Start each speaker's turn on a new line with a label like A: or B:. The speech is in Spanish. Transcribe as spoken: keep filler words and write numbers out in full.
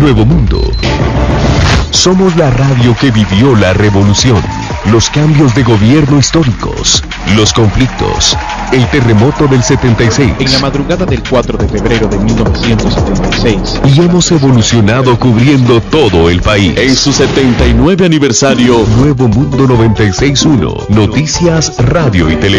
A: Nuevo Mundo. Somos la radio que vivió la revolución, los cambios de gobierno históricos, los conflictos, el terremoto del setenta y seis.
B: En la madrugada del cuatro de febrero de mil novecientos setenta y seis.
A: Y hemos evolucionado cubriendo todo el país.
C: En su setenta y nueve aniversario,
A: Nuevo Mundo noventa y seis punto uno, Noticias, Radio y Televisión.